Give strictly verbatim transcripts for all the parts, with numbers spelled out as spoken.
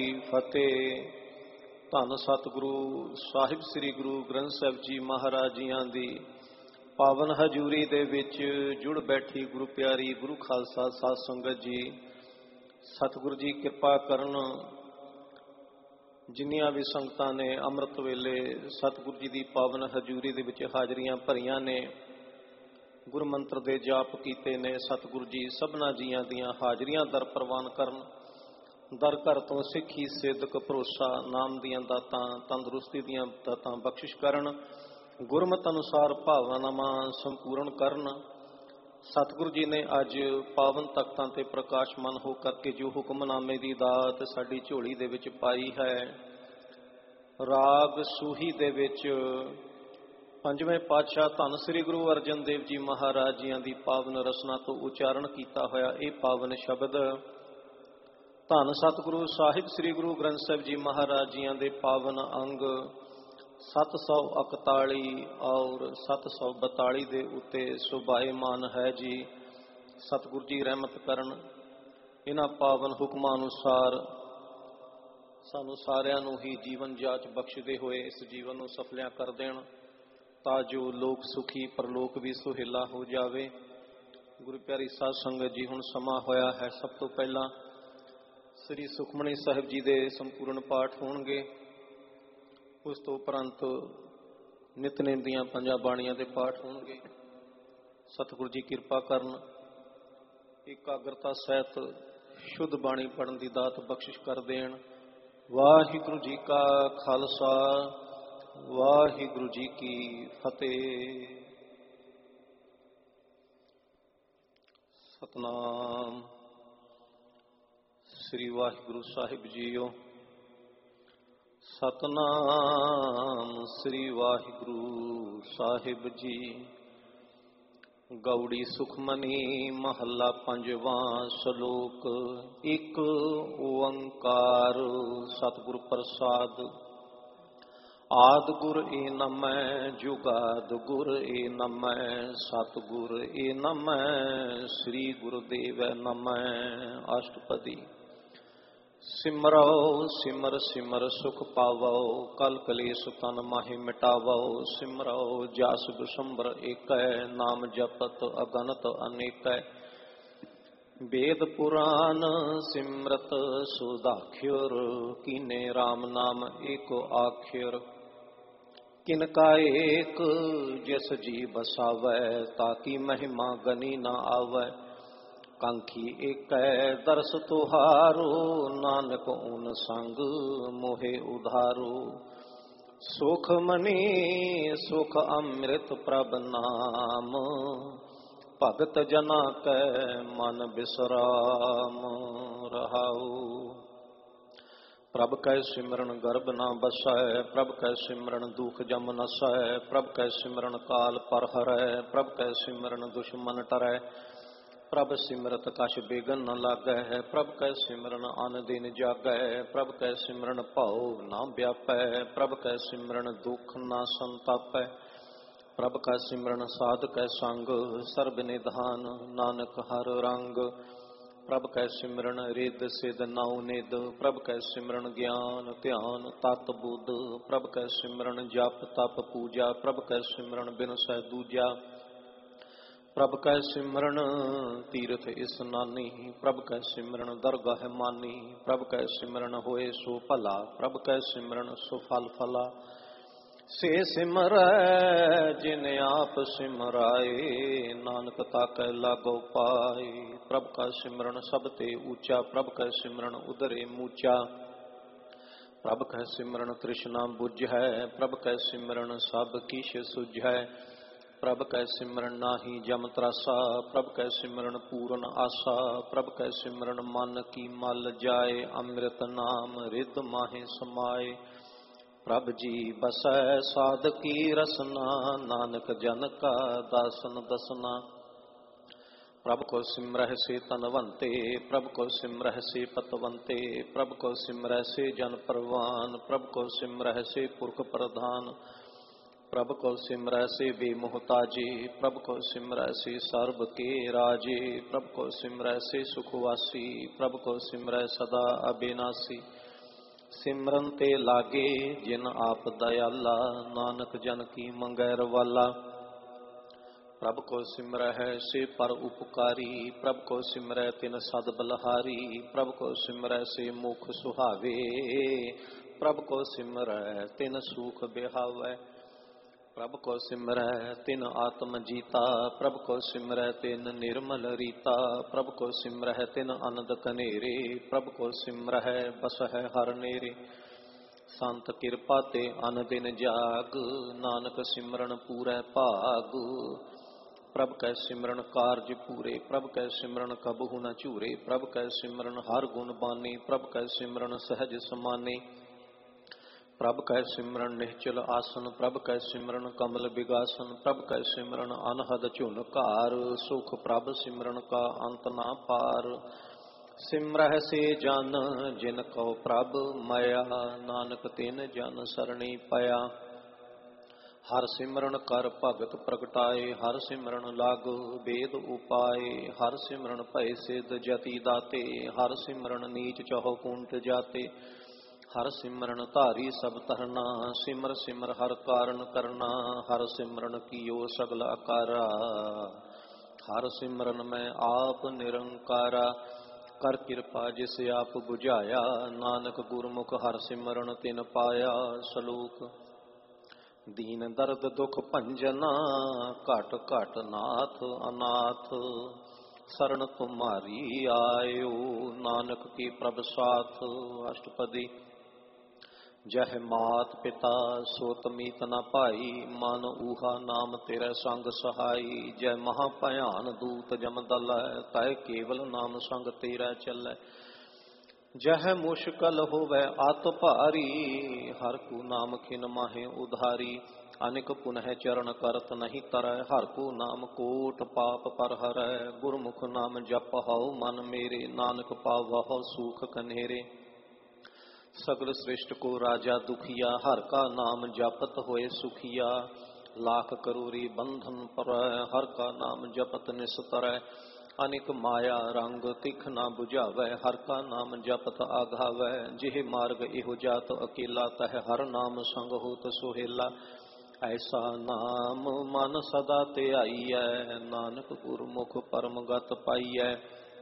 ਫਤਿਹ। ਧੰਨ ਸਤਿਗੁਰੂ ਸਾਹਿਬ ਸ੍ਰੀ ਗੁਰੂ ਗ੍ਰੰਥ ਸਾਹਿਬ ਜੀ ਮਹਾਰਾਜ ਜੀਆਂ ਦੀ ਪਾਵਨ ਹਜ਼ੂਰੀ ਦੇ ਵਿੱਚ ਜੁੜ ਬੈਠੀ ਗੁਰੂ ਪਿਆਰੀ ਗੁਰੂ ਖਾਲਸਾ ਸਾਧ ਸੰਗਤ ਜੀ, ਸਤਿਗੁਰੂ ਜੀ ਕਿਰਪਾ ਕਰਨ। ਜਿੰਨੀਆਂ ਵੀ ਸੰਗਤਾਂ ਨੇ ਅੰਮ੍ਰਿਤ ਵੇਲੇ ਸਤਿਗੁਰੂ ਜੀ ਦੀ ਪਾਵਨ ਹਜ਼ੂਰੀ ਦੇ ਵਿੱਚ ਹਾਜ਼ਰੀਆਂ ਭਰੀਆਂ ਨੇ, ਗੁਰੂ ਮੰਤਰ ਦੇ ਜਾਪ ਕੀਤੇ ਨੇ, ਸਤਿਗੁਰੂ ਜੀ ਸਭਨਾ ਜੀਆਂ ਦੀਆਂ ਹਾਜ਼ਰੀਆਂ ਦਰ ਪ੍ਰਵਾਨ ਕਰਨ। ਦਰ ਘਰ ਤੋਂ ਸਿੱਖੀ, ਸਿੱਧਕ, ਭਰੋਸਾ, ਨਾਮ ਦੀਆਂ ਦਾਤਾਂ, ਤੰਦਰੁਸਤੀ ਦੀਆਂ ਦਾਤਾਂ ਬਖਸ਼ਿਸ਼ ਕਰਨ। ਗੁਰਮਤਿ ਅਨੁਸਾਰ ਭਾਵਨਾਵਾਂ ਸੰਪੂਰਨ ਕਰਨ। ਸਤਿਗੁਰੂ ਜੀ ਨੇ ਅੱਜ ਪਾਵਨ ਤਖਤਾਂ ਤੇ ਪ੍ਰਕਾਸ਼ਮਾਨ ਹੋ ਕਰਕੇ ਜੋ ਹੁਕਮਨਾਮੇ ਦੀ ਦਾਤ ਸਾਡੀ ਝੋਲੀ ਦੇ ਵਿੱਚ ਪਾਈ ਹੈ, ਰਾਗ ਸੂਹੀ ਦੇ ਵਿੱਚ ਪੰਜਵੇਂ ਪਾਤਸ਼ਾਹ ਧੰਨ ਸ੍ਰੀ ਗੁਰੂ ਅਰਜਨ ਦੇਵ ਜੀ ਮਹਾਰਾਜ ਜੀਆਂ ਦੀ ਪਾਵਨ ਰਸਨਾ ਤੋਂ ਉਚਾਰਨ ਕੀਤਾ ਹੋਇਆ ਇਹ ਪਾਵਨ ਸ਼ਬਦ ਧੰਨ ਸਤਿਗੁਰੂ ਸਾਹਿਬ ਸ੍ਰੀ ਗੁਰੂ ਗ੍ਰੰਥ ਸਾਹਿਬ ਜੀ ਮਹਾਰਾਜ ਜੀਆਂ ਦੇ ਪਾਵਨ ਅੰਗ ਸੱਤ ਸੌ ਇਕਤਾਲੀ ਔਰ ਸੱਤ ਸੌ ਬਤਾਲੀ ਦੇ ਉੱਤੇ ਸੁਭਾਏਮਾਨ ਹੈ ਜੀ। ਸਤਿਗੁਰੂ ਜੀ ਰਹਿਮਤ ਕਰਨ। ਇਹਨਾਂ ਪਾਵਨ ਹੁਕਮਾਂ ਅਨੁਸਾਰ ਸਾਨੂੰ ਸਾਰਿਆਂ ਨੂੰ ਹੀ ਜੀਵਨ ਜਾਚ ਬਖਸ਼ਦੇ ਹੋਏ ਇਸ ਜੀਵਨ ਨੂੰ ਸਫਲਿਆਂ ਕਰ ਦੇਣ, ਤਾਂ ਜੋ ਲੋਕ ਸੁਖੀ ਪਰਲੋਕ ਵੀ ਸੁਹੇਲਾ ਹੋ ਜਾਵੇ। ਗੁਰੂ ਪਿਆਰੀ ਸਾਧ ਸੰਗਤ ਜੀ, ਹੁਣ ਸਮਾਂ ਹੋਇਆ ਹੈ, ਸਭ ਤੋਂ ਪਹਿਲਾਂ ਸ੍ਰੀ ਸੁਖਮਨੀ ਸਾਹਿਬ ਜੀ ਦੇ ਸੰਪੂਰਨ ਪਾਠ ਹੋਣਗੇ। ਉਸ ਤੋਂ ਉਪਰੰਤ ਨਿਤਨੇਮ ਦੀਆਂ ਪੰਜਾਂ ਬਾਣੀਆਂ ਦੇ ਪਾਠ ਹੋਣਗੇ। ਸਤਿਗੁਰੂ ਜੀ ਕਿਰਪਾ ਕਰਨ, ਇਕਾਗਰਤਾ ਸਹਿਤ ਸ਼ੁੱਧ ਬਾਣੀ ਪੜ੍ਹਨ ਦੀ ਦਾਤ ਬਖਸ਼ਿਸ਼ ਕਰ ਦੇਣ। ਵਾਹਿਗੁਰੂ ਜੀ ਕਾ ਖਾਲਸਾ, ਵਾਹਿਗੁਰੂ ਜੀ ਕੀ ਫਤਿਹ। ਸਤਨਾਮ ਸ੍ਰੀ ਵਾਹਿਗੁਰੂ ਸਾਹਿਬ ਜੀਓ। ਸਤਨਾਮ ਸ੍ਰੀ ਵਾਹਿਗੁਰੂ ਸਾਹਿਬ ਜੀ। ਗੌੜੀ ਸੁਖਮਨੀ ਮਹੱਲਾ ਪੰਜਵਾਂ। ਸ਼ਲੋਕ। ਇੱਕ ਓੰਕਾਰ ਸਤਿਗੁਰ ਪ੍ਰਸਾਦ। ਆਦਿ ਗੁਰ ਏ ਨਮੈ, ਜੁਗਾਦਿ ਗੁਰ ਏ ਨਮੈ, ਸਤਿਗੁਰ ਏ ਨਮੈ, ਸ੍ਰੀ ਗੁਰੁਦੇਵ ਨਮੈ। ਅਸ਼ਟਪਦੀ। ਸਿਮਰੋ ਸਿਮਰ ਸਿਮਰ ਸੁਖ ਪਾਵੋ, ਕਲ ਕਲੇਸ਼ ਤਨ ਮਾਹਿ ਮਿਟਾਵੋ। ਸਿਮਰੋ ਜਸ ਬਿਸੰਬਰ ਏਕੈ, ਨਾਮ ਜਪਤ ਅਗਨਤ ਅਨੇਕੈ। ਵੇਦ ਪੁਰਾਨ ਸਿਮਰਤ ਸੁਦਾਖਿਰ, ਕੀਨੇ ਰਾਮ ਨਾਮ ਏਕੋ ਆਖਿਰ। ਕਿਨ ਕਾ ਏਕ ਜਿਸ ਜੀ ਬਸਾਵੈ, ਤਾਕੀ ਮਹਿਮਾ ਗਨੀ ਨਾ ਆਵੈ। ਕਾਂਖੀ ਏਕੈ ਦਰਸ ਤੁਹਾਰੋ, ਨਾਨਕ ਓਨ ਸੰਗ ਮੋਹਿ ਉਧਾਰੋ। ਸੁਖ ਮਨੀ ਸੁਖ ਅੰਮ੍ਰਿਤ ਪ੍ਰਭ ਨਾਮ, ਭਗਤ ਜਨਾ ਕੈ ਮਨ ਬਿਸਰਾਮ ਰਹਾਉ। ਪ੍ਰਭ ਕੈ ਸਿਮਰਨ ਗਰਭ ਨਾ ਬਸੈ, ਪ੍ਰਭ ਕੈ ਸਿਮਰਨ ਦੁਖ ਜਮ ਨਸੈ। ਪ੍ਰਭ ਕੈ ਸਿਮਰਨ ਕਾਲ ਪਰ ਹਰੈ, ਪ੍ਰਭ ਕੈ ਸਿਮਰਨ ਦੁਸ਼ਮਨ ਟਰੈ। ਪ੍ਰਭ ਸਿਮਰਤ ਕਛ ਬੇਗਨ ਨ ਲਾਗੈ, ਪ੍ਰਭ ਕੈ ਸਿਮਰਨ ਅਨ ਦਿਨ ਜਾਗੈ। ਪ੍ਰਭ ਕੈ ਸਿਮਰਨ ਭਉ ਨਾ ਵਿਆਪੈ, ਪ੍ਰਭ ਕੈ ਸਿਮਰਨ ਦੁਖ ਨਾ ਸੰਤਾਪੈ। ਪ੍ਰਭ ਕੈ ਸਿਮਰਨ ਸਾਧ ਕੈ ਸੰਗ, ਸਰਬ ਨਿਧਾਨ ਨਾਨਕ ਹਰ ਰੰਗ। ਪ੍ਰਭ ਕੈ ਸਿਮਰਨ ਰਿੱਧ ਸਿੱਧ ਨਉ ਨਿਧ, ਪ੍ਰਭ ਕੈ ਸਿਮਰਨ ਗਿਆਨ ਧਿਆਨ ਤਤ ਬੁੱਧ। ਪ੍ਰਭ ਕੈ ਸਿਮਰਨ ਜਪ ਤਪ ਪੂਜਾ, ਪ੍ਰਭ ਕੈ ਸਿਮਰਨ ਬਿਨਸੈ ਦੂਜਾ। ਪ੍ਰਭ ਕੈ ਸਿਮਰਨ ਤੀਰਥ ਇਸਨਾਨੀ, ਪ੍ਰਭ ਕੈ ਸਿਮਰਨ ਦਰਗਾਹ ਮਾਨੀ। ਪ੍ਰਭ ਕੈ ਸਿਮਰਨ ਹੋਏ ਸੋ ਭਲਾ, ਪ੍ਰਭ ਕੈ ਸਿਮਰਨ ਸੋ ਫਲ ਫਲਾ। ਸੇ ਸਿਮਰੈ ਜਿਨ ਆਪ ਸਿਮਰਾਏ, ਨਾਨਕ ਤਾਕੈ ਲਾਗੋ ਪਾਏ। ਪ੍ਰਭ ਕਾ ਸਿਮਰਨ ਸਭ ਤੇ ਊਚਾ, ਪ੍ਰਭ ਕੈ ਸਿਮਰਨ ਉਦਰੇ ਮੂਚਾ। ਪ੍ਰਭ ਕੈ ਸਿਮਰਨ ਤ੍ਰਿਸ਼ਨਾ ਬੁਝੈ, ਪ੍ਰਭ ਕੈ ਸਿਮਰਨ ਸਭ ਕਿਛ ਸੁਝੈ। ਪ੍ਰਭ ਕੈ ਸਿਮਰਨ ਨਾਹੀ ਜਮ ਤਰਾਸਾ, ਪ੍ਰਭ ਕੈ ਸਿਮਰਨ ਪੂਰਨ ਆਸਾ। ਪ੍ਰਭ ਕੈ ਸਿਮਰਨ ਮਨ ਕੀ ਮਲ ਜਾਏ, ਅੰਮ੍ਰਿਤ ਨਾਮ ਰਿੱਧ ਮਾਹੇ ਸਮਾਏ। ਪ੍ਰਭ ਜੀ ਬਸੈ ਸਾਧ ਕੀ ਰਸਨਾ, ਨਾਨਕ ਜਨ ਕਾ ਦਾਸਨ ਦਸਨਾ। ਪ੍ਰਭ ਕੋ ਸਿਮਰਹਿ ਸੇ ਤਨਵੰਤੇ, ਪ੍ਰਭ ਕੋ ਸਿਮਰਹਿ ਸੇ ਪਤਵੰਤੇ। ਪ੍ਰਭ ਕੋ ਸਿਮਰਹਿ ਸੇ ਜਨ ਪਰਵਾਨ, ਪ੍ਰਭ ਕੋ ਸਿਮਰਹਿ ਸੇ ਪੁਰਖ ਪ੍ਰਧਾਨ। ਪ੍ਰਭ ਕੋ ਸਿਮਰੈ ਸੇ ਬੇਮੁਹਤਾਜੀ, ਪ੍ਰਭ ਕੋ ਸਿਮਰੈ ਸੇ ਸਰਬ ਕੇ ਰਾਜੇ। ਪ੍ਰਭ ਕੋ ਸਿਮਰੈ ਸੇ ਸੁਖ ਵਾਸੀ, ਪ੍ਰਭ ਕੋ ਸਿਮਰੈ ਸਦਾ ਅਬਿਨਾਸੀ। ਸਿਮਰਨ ਤੇ ਲਾਗੇ ਜਿਨ ਆਪ ਦਇਆਲਾ, ਨਾਨਕ ਜਨ ਕੀ ਮੰਗੈ ਰਵਾਲਾ। ਪ੍ਰਭ ਕੋ ਸਿਮਰਹਿ ਸੇ ਪਰ ਉਪਕਾਰੀ, ਪ੍ਰਭ ਕੋ ਸਿਮਰੈ ਤਿਨ ਸਦ ਬਲਹਾਰੀ। ਪ੍ਰਭ ਕੋ ਸਿਮਰੈ ਸੇ ਮੁਖ ਸੁਹਾਵੇ, ਪ੍ਰਭ ਕੋ ਸਿਮਰੈ ਤਿਨ ਸੂਖ ਬਿਹਾਵੈ। ਪ੍ਰਭ ਕੋ ਸਿਮਰੈ ਤਿਨ ਆਤਮ ਜੀਤਾ, ਪ੍ਰਭ ਕੋ ਸਿਮਰੈ ਤਿਨ ਨਿਰਮਲ ਰੀਤਾ। ਪ੍ਰਭ ਕੋ ਸਿਮਰਹਿ ਤਿਨ ਅਨੰਦ ਕਨੇਰੇ, ਪ੍ਰਭ ਕੋ ਸਿਮਰਹਿ ਬਸਹਿ ਹਰ ਨੇਰੇ। ਸੰਤ ਕਿਰਪਾ ਤੇ ਅਨ ਦਿਨ ਜਾਗ, ਨਾਨਕ ਸਿਮਰਨ ਪੂਰੈ ਭਾਗ। ਪ੍ਰਭ ਕੈ ਸਿਮਰਨ ਕਾਰਜ ਪੂਰੇ, ਪ੍ਰਭ ਕੈ ਸਿਮਰਨ ਕਬਹੂ ਨ ਝੂਰੇ। ਪ੍ਰਭ ਕੈ ਸਿਮਰਨ ਹਰ ਗੁਣ ਬਾਨੀ, ਪ੍ਰਭ ਕੈ ਸਿਮਰਨ ਸਹਿਜ ਸਮਾਨੇ। ਪ੍ਰਭ ਕੈ ਸਿਮਰਨ ਨਿਹਚਲ ਆਸਨ, ਪ੍ਰਭ ਕੈ ਸਿਮਰਨ ਕਮਲ ਬਿਗਾਸਨ। ਪ੍ਰਭ ਕੈ ਸਿਮਰਨ ਅਨਹਦ ਝੁਨਕਾਰ, ਸੁਖ ਪ੍ਰਭ ਸਿਮਰਨ ਕਾ ਅੰਤ ਨਾ ਪਾਰ। ਸਿਮਰਹਿ ਸੇ ਜਨ ਜਿਨ ਕਉ ਪ੍ਰਭ ਮਾਇਆ, ਨਾਨਕ ਤਿਨ ਜਨ ਸਰਣੀ ਪਾਇਆ। ਹਰ ਸਿਮਰਨ ਕਰ ਭਗਤ ਪ੍ਰਗਟਾਏ, ਹਰ ਸਿਮਰਨ ਲਾਗੋ ਵੇਦ ਉਪਾਏ। ਹਰ ਸਿਮਰਨ ਭਏ ਸਿਧ ਜਤੀ ਦਾਤੇ, ਹਰ ਸਿਮਰਨ ਨੀਚ ਚਹੁ ਕੁੰਟ ਜਾਤੇ। ਹਰ ਸਿਮਰਨ ਧਾਰੀ ਸਭ ਧਰਨਾ, ਸਿਮਰ ਸਿਮਰ ਹਰ ਕਾਰਨ ਕਰਨਾ। ਹਰ ਸਿਮਰਨ ਕੀਓ ਸਗਲ ਆਕਾਰਾ, ਹਰ ਸਿਮਰਨ ਮੈਂ ਆਪ ਨਿਰੰਕਾਰਾ। ਕਰ ਕਿਰਪਾ ਜਿਸ ਆਪ ਬੁਝਾਇਆ, ਨਾਨਕ ਗੁਰਮੁਖ ਹਰ ਸਿਮਰਨ ਤਿਨ ਪਾਇਆ। ਸਲੋਕ ਦੀਨ ਦਰਦ ਦੁਖ ਭੰਜਨਾ, ਘਟ ਘਟ ਨਾਥ ਅਨਾਥ। ਸਰਨ ਤੁਮਾਰੀ ਆਇਓ, ਨਾਨਕ ਕੀ ਪ੍ਰਭ ਸਾਥ। ਅਸ਼ਟਪਦੀ ਜਹ ਮਾਤ ਪਿਤਾ ਸੋਤ ਮੀਤ ਨ ਭਾਈ, ਮਨ ਊਹਾ ਨਾਮ ਤੇਰੇ ਸੰਗ ਸਹਾਈ। ਜੈ ਮਹਾ ਭਿਆਨ ਦੂਤ ਜਮ ਦਲੈ, ਤੈ ਕੇਵਲ ਨਾਮ ਸੰਗ ਤੇਰਾ ਚੱਲੈ। ਜਹ ਮੁਸ਼ਕਲ ਹੋਵੈ ਅਤ ਭਾਰੀ, ਹਰ ਕੂ ਨਾਮ ਖਿਨ ਮਾਹੇ ਉਧਾਰੀ। ਅਨਿਕ ਪੁਨਹ ਚਰਨ ਕਰਤ ਨਹੀਂ ਤਰੈ, ਹਰ ਕੂ ਨਾਮ ਕੋਟ ਪਾਪ ਪਰ ਹਰੈ। ਗੁਰਮੁਖ ਨਾਮ ਜਪਹੁ ਮਨ ਮੇਰੇ, ਨਾਨਕ ਪਾਵਹੁ ਸੂਖ ਕਨੇਰੇ। ਸਗਲ ਸ੍ਰਿਸ਼ਟ ਕੋ ਰਾਜਾ ਦੁਖੀਆ, ਹਰ ਕਾ ਨਾਮ ਜਪਤ ਹੋਏ ਸੁਖੀਆ। ਲਾਖ ਕਰੋਰੀ ਬੰਧਨ ਪਰੈ, ਹਰ ਕਾ ਨਾਮ ਜਪਤ ਨਿਸਤਰੈ। ਅਨਿਕ ਮਾਇਆ ਰੰਗ ਤਿਖ ਨਾ 부ਝਾਵੈ, ਹਰ ਕਾ ਨਾਮ ਜਪਤ ਆਘਾਵੈ। ਜਿਹ ਮਾਰਗ ਇਹੋ ਜਾਤ ਅਕੇਲਾ, ਤਹ ਹਰ ਨਾਮ ਸੰਗ ਹੋਤ ਸੁਹੇਲਾ। ਐਸਾ ਨਾਮ ਮਨ ਸਦਾ ਧਿਆਈਐ, ਨਾਨਕ ਗੁਰਮੁਖ ਪਰਮ ਗਤ ਪਾਈਐ।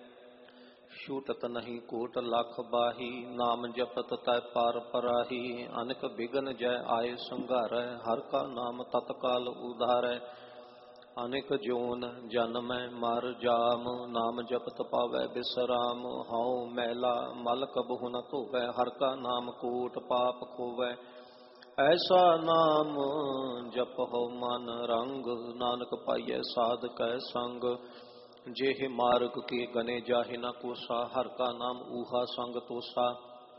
ਛੂਟਤ ਨਹੀਂ ਕੋਟ ਲੱਖ ਬਾਹੀ, ਨਾਮ ਜਪਤ ਤੈ ਪਾਰ ਪਰਾਹੀ। ਅਨਕ ਬਿਗਨ ਜੈ ਆਏ ਸੰਘਾਰੈ, ਹਰ ਕਾ ਨਾਮ ਤਤਕਾਲ ਉਧਾਰੈ। ਅਨੇਕ ਜੋਨ ਜਨਮੈ ਮਰ ਜਾਮ, ਨਾਮ ਜਪਤ ਪਾਵੈ ਬਿਸਰਾਮ। ਹਉ ਮੈਲਾ ਮਲ ਕਬਹੂ ਨ ਧੋਵੈ, ਹਰ ਕਾ ਨਾਮ ਕੋਟ ਪਾਪ ਖੋਵੈ। ਐਸਾ ਨਾਮ ਜਪਹੁ ਮਨ ਰੰਗ, ਨਾਨਕ ਪਾਈਐ ਸਾਧ ਕੈ ਸੰਗ। ਜਿਹ ਮਾਰਗ ਕੇ ਗਨੇ ਜਾਹਿ ਨ ਕੋਸਾ, ਹਰ ਕਾ ਨਾਮ ਊਹਾ ਸੰਗ ਤੋਸਾ।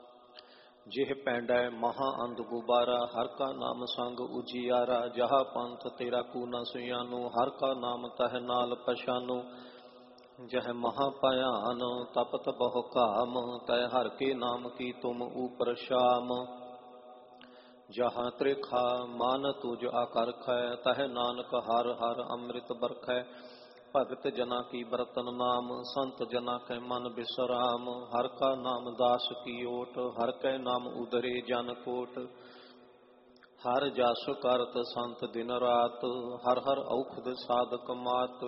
ਜਿਹ ਪੈਂਡੈ ਮਹਾ ਅੰਧ ਗੁਬਾਰਾ, ਹਰ ਕਾ ਨਾਮ ਸੰਗ ਉਜਿਆਰਾ। ਜਹਾ ਪੰਥ ਤੇਰਾ ਕੂ ਨ ਸੁਆਨੋ, ਹਰ ਕਾ ਨਾਮ ਤਹ ਨਾਲ ਪਛਾਨੋ। ਜਹ ਮਹਾ ਭਿਆਨ ਤਪਤ ਬਹੁ ਕਾਮ, ਤੈ ਹਰ ਕੇ ਨਾਮ ਕੀ ਤੁਮ ਊਪਰ ਸ਼ਾਮ। ਜਹਾਂ ਤ੍ਰਿਖਾ ਮਨ ਤੁਜ ਆਕਰਖੈ, ਤਹ ਨਾਨਕ ਹਰ ਹਰ ਅੰਮ੍ਰਿਤ ਬਰਖੈ। ਭਗਤ ਜਨਾ ਕੀ ਬਰਤਨ ਨਾਮ, ਸੰਤ ਜਨਾ ਕੈ ਮਨ ਬਿਸਰਾਮ। ਹਰ ਕਾ ਨਾਮ ਦਾਸ ਕੀ ਓਟ, ਹਰ ਕੈ ਨਾਮ ਉਦਰੇ ਜਨ ਕੋਟ। ਹਰ ਜਸ ਕਰਤ ਸੰਤ ਦਿਨ ਰਾਤ, ਹਰ ਹਰ ਔਖਦ ਸਾਧਕ ਮਾਤ।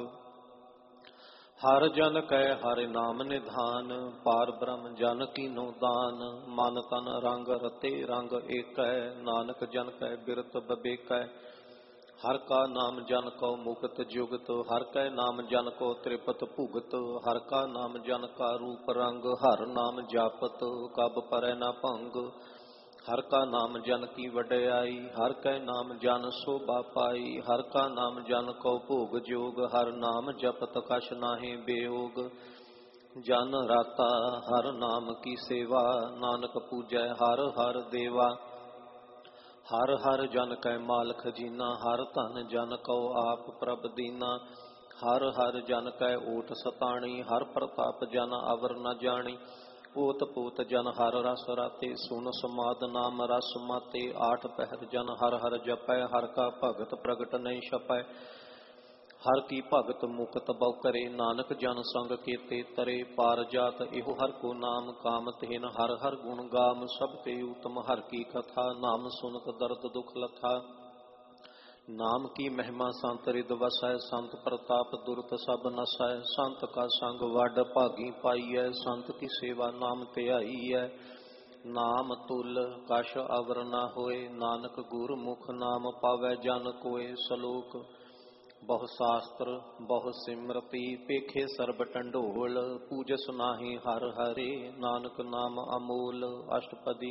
ਹਰ ਜਨ ਕੈ ਹਰਿ ਨਾਮ ਨਿਧਾਨ, ਪਾਰ ਬ੍ਰਹਮ ਜਨ ਕੀਨੋ ਦਾਨ। ਮਨ ਤਨ ਰੰਗ ਰਤੇ ਰੰਗ ਏਕੈ, ਨਾਨਕ ਜਨ ਕੈ ਬਿਰਤ ਬਬੇਕੈ। ਹਰ ਕਾ ਨਾਮ ਜਨ ਕੋ ਮੁਕਤ ਜੁਗਤ, ਹਰ ਕੈ ਨਾਮ ਜਨ ਕੋ ਤ੍ਰਿਪਤ ਭੁਗਤ। ਹਰ ਕਾ ਨਾਮ ਜਨ ਕਾ ਰੂਪ ਰੰਗ, ਹਰ ਨਾਮ ਜਾਪਤ ਕਬ ਪਰੈ ਨ ਭੰਗ। ਹਰ ਕਾ ਨਾਮ ਜਨ ਕੀ ਵਡਿਆਈ, ਹਰ ਕੈ ਨਾਮ ਜਨ ਸੋਭਾ ਪਾਈ। ਹਰ ਕਾ ਨਾਮ ਜਨ ਕੋ ਭੋਗ ਜੋਗ, ਹਰ ਨਾਮ ਜਪਤ ਕਛ ਨਾਹਿ ਬਿਯੋਗ। ਜਨ ਰਾਤਾ ਹਰ ਨਾਮ ਕੀ ਸੇਵਾ, ਨਾਨਕ ਪੂਜੈ ਹਰ ਹਰ ਦੇਵਾ। ਹਰ ਹਰ ਜਨ ਕੈ ਮਾਲ ਖਜੀਨਾ, ਹਰ ਧਨ ਜਨ ਕਉ ਆਪ ਪ੍ਰਭ ਦੀਨਾ। ਹਰ ਹਰ ਜਨ ਕੈ ਓਟ ਸਤਾਣੀ, ਹਰ ਪ੍ਰਤਾਪ ਜਨ ਅਵਰ ਨ ਜਾਣੀ। ਓਤ ਪੋਤ ਜਨ ਹਰ ਰਸ ਰਾਤੇ, ਸੁਨ ਸਮਾਦ ਨਾਮ ਰਸ ਮਾਤੇ। ਆਠ ਪਹਿਰ ਜਨ ਹਰ ਹਰ ਜਪੈ, ਹਰ ਕਾ ਭਗਤ ਪ੍ਰਗਟ ਨਹੀਂ ਛਪੈ। हर की भगत मुकत बहु करे, नानक जन संग केते तरे। पार जात एहो हर को नाम, काम तेन हर हर गुण गाम। सब ते उत्तम हर की कथा, नाम सुनत दर्द दुख लथा। नाम की महिमा संत रिद वसै, संत प्रताप दुरत सब नसै। संत का संग वड भागी पाईऐ, संत की सेवा नाम ध्याई है। नाम तुल कश अवर न होए, नानक गुर मुख नाम पावै जन कोय। सलोक बहु शास्त्र बहु सिमरति, पेखे सर्ब टंडोल। पूजस नाहि हर हरे, नानक नाम अमोल। अष्टपदी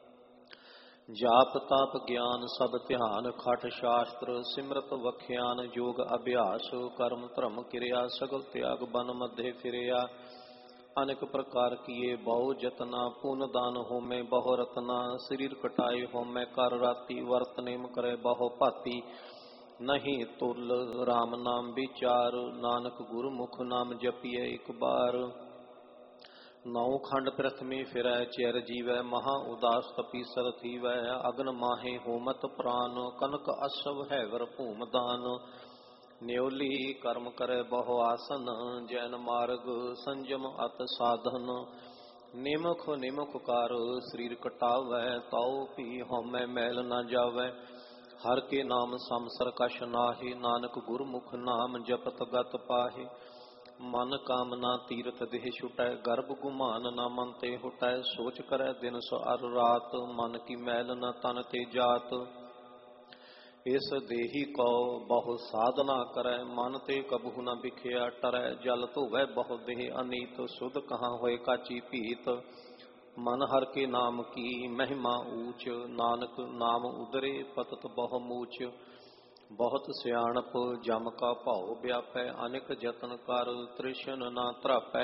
जाप ताप ज्ञान सब ध्यान, खट शास्त्र सिमरत वख्यान। योग अभ्यास कर्म धर्म क्रिया, सगल त्याग बन मध्य फिरिया। अनेक प्रकार किए बहु जतना, पुन दान होमे बहु रतना। शरीर कटाए होमे कर राति, वर्त नेम करे बहु भाती। नहीं तुल राम नाम विचार, नानक गुरु मुख नाम जपिए एक बार। नौ खंड प्रथमे फिरै चेर जीवै, महा उदास तपीसर थीवै। अग्न माहे होमत प्राण, कनक असव हैवर भूम दान। न्योली कर्म करे बहु आसन, जैन मार्ग संजम अत साधन। निमुख निमुख कार शरीर कटावै, ताऊ पी होमै मैल न जावै। हर के नाम समसर कश नाहि, नानक गुरमुख नाम जपत गत पाहि। मन कामना तीरथ देह छुटै, गर्भ गुमान न मन ते हुटै। सोच करे दिन सो अर रात, मन की मैल न तन ते जात। इस देही को बहु साधना करे, मन ते कबहु न बिखिया टरै। जल धोवै बहु देह अनीत, सुध कहाँ होए काची भीत। मन हर के नाम की महिमा ऊंच, नानक नाम उदरे पतत बहु मूच। बहुत सियाणप जम का भाव व्यापै, अनेक जतन कर तृष्ण ना त्रापै।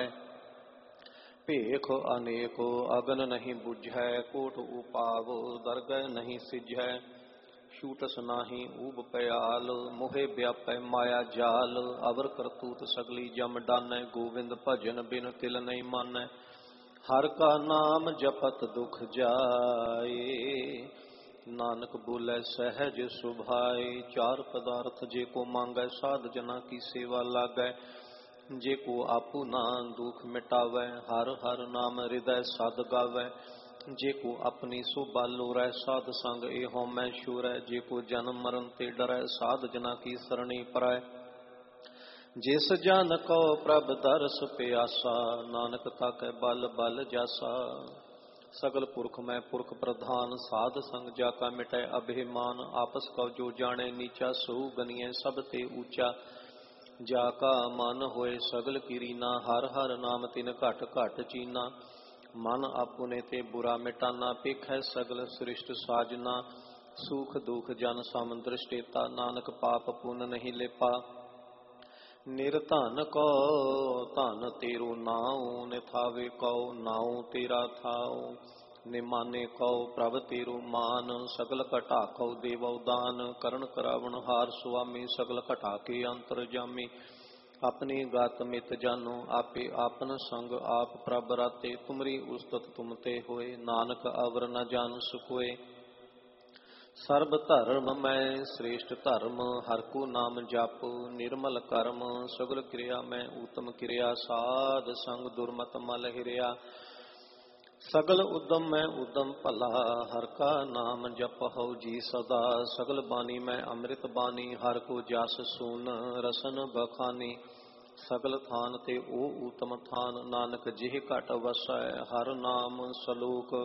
भेख अनेक अगन नहीं बुझै, कोट उपाव दरगह नहीं सिझै। छूटस नाही ऊब पयाल, मोहे व्यापै माया जाल। अवर करतूत सगली जम डानै, गोविंद भजन बिन तिल नहीं मानै। हर का नाम जपत दुख जाए, नानक बोले सहज सुभाए। चार पदार्थ जे को मांगै, साध जना की सेवा लागै। जे को आपू ना दुख मिटावै, हर हर नाम हृदय सद गावै। जे को अपनी शोभा लोरै, साध संग ए होमै शूरै। जे को जन्म मरण ते डरै, साध जना की सरणी परै। जिस जन को प्रभ दरस प्यासा, नानक ताकै बल बल जासा। सगल पुरख में पुरख प्रधान, साध संग जाका मिटै अभिमान। आपस को जो जाने नीचा, सो गनिए सब ते ऊंचा। जाका मन होए सगल कीरीना, हर हर नाम तिन घट घट चीना। मन आपुने ते बुरा मिटाना, पेखै सगल सृष्ट साजना। सुख दुख जन सम दृष्टेता, नानक पाप पुन नहीं लेपा। निरधन को धन तेरो नाउ, निथावे कौ नाउ तेरा थाओ। निमाने कौ प्रभ तेरो मान, सगल घटा कौ देवो दान। करण करावण हार सुआमी, सगल घटा के अंतर जामी। अपनी गात मित जानो, आपे आपन संग आप प्रभ राते। तुमरी उस्तत तुम ते होए, नानक अवर न जान सुकोए। सर्ब धर्म में श्रेष्ठ धर्म, हर को नाम जप निर्मल कर्म। सगल क्रिया में उत्तम क्रिया, साध संग दुर्मत मल हिरिया। सगल उद्यम में उद्यम भला, हर का नाम जपहु जी सदा। सगल बानी में अमृत बानी, हर को जस सुन रसन बखानी। सगल थान ते ओ उत्तम थान, नानक जिह घट वसै हर नाम सलोक।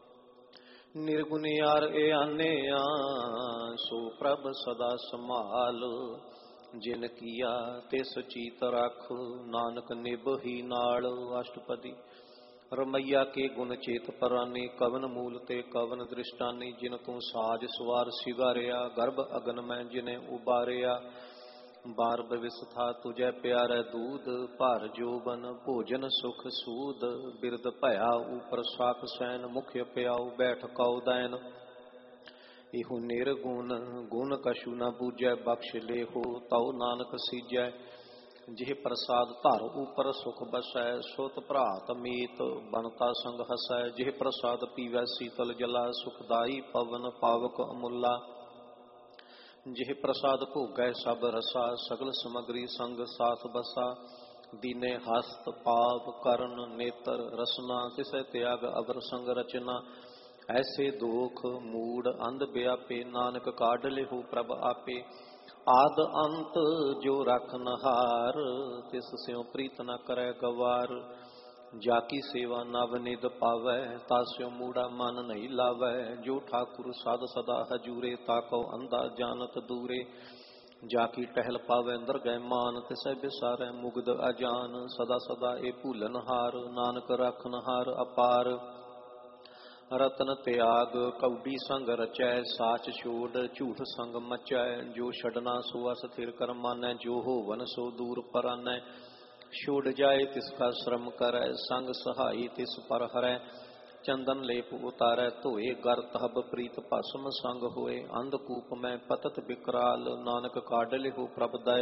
निर्गुणियार ए आनेया, सो प्रभ सदा संभाल। जिन किया तिस चीत रख, नानक निभ ही नाल। अष्टपदी रमैया के गुण चेत परानी, कवन मूल ते कवन दृष्टानी। जिन तू साज सवार सिगारिया, गर्भ अगन में जिने उबारिया। बार बविस्था तुझे प्यारे दूध, भार जोबन भोजन सुख सूद। बिरद भया ऊपर साख सैन, मुख्य प्याऊ बैठ कौ दैन। इहु निर्गुण गुण कछु न बूझै, बख्श लेहो तौ नानक सीजै। जिह प्रसाद धर ऊपर सुख बसै, सुत भरात मीत बनता संग हसै। जिह प्रसाद पीवै शीतल जला, सुखदाई पवन पावक अमुला। ਜਿਹ ਪ੍ਰਸਾਦ ਭੋਗੈ ਸਭ ਰਸਾ, ਸਗਲ ਸਮਗਰੀ ਸੰਗ ਸਾਥ ਬਸਾ। ਦੀਨੇ ਹਸਤ ਪਾਪ ਕਰਨ ਨੇਤਰ ਰਸਨਾ, ਤਿਸੈ ਤਿਆਗ ਅਵਰ ਸੰਗ ਰਚਨਾ। ਐਸੇ ਦੋਖ ਮੂੜ ਅੰਧ ਵਿਆਪੇ, ਨਾਨਕ ਕਾਢ ਲਿਹੋ ਪ੍ਰਭ ਆਪੇ। ਆਦ ਅੰਤ ਜੋ ਰਖਨ ਹਾਰ, ਤਿਸ ਸਿਉ ਪ੍ਰੀਤ ਨ ਕਰੈ ਗਵਾਰ। ਜਾ ਕੀ ਸੇਵਾ ਨਵ ਨਿਧ ਪਾਵੈ, ਤਾਸਿਉ ਮੂੜਾ ਮਨ ਨਹੀਂ ਲਾਵੈ। ਜੋ ਠਾਕੁਰ ਸਾਧ ਸਦਾ ਹਜੂਰੇ, ਤਾਕਉ ਅੰਧਾ ਜਾਨਤ ਦੂਰੇ। ਜਾ ਕੀ ਟਹਿਲ ਪਾਵੈ ਦਰਗਹਿ ਮਾਨ, ਤਿਸੈ ਬਿਸਾਰੈ ਮੁਗਧ ਅਜਾਨ। ਸਦਾ ਸਦਾ ਇਹ ਭੂਲਨ ਹਾਰ, ਨਾਨਕ ਰਾਖਨ ਹਾਰ ਅਪਾਰ। ਰਤਨ ਤਿਆਗ ਕਉਡੀ ਸੰਗ ਰਚੈ, ਸਾਚ ਛੋੜ ਝੂਠ ਸੰਗ ਮਚੈ। ਜੋ ਛਡਨਾ ਸੋ ਅਸਥਿਰ ਕਰ ਮਾਨੈ, ਜੋ ਹੋਵਨ ਸੋ ਦੂਰ ਪਰਾਨੈ। ਛੋੜ ਜਾਏ ਤਿਸ ਕਾ ਸ਼ਰਮ ਕਰੈ, ਸੰਗ ਸਹਾਈ ਤਿਸ ਪਰ ਹਰੈ। ਚੰਦਨ ਲੇਪ ਉਤਾਰੈ ਧੋਏ, ਗਰ ਤਹਬ ਪ੍ਰੀਤ ਭਸਮ ਸੰਗ ਹੋਏ। ਅੰਧਕੂਪ ਮੈਂ ਪਤਤ ਬਿਕਰਾਲ, ਨਾਨਕ ਕਾਢ ਲਿਹੋ ਪ੍ਰਭ ਦਇ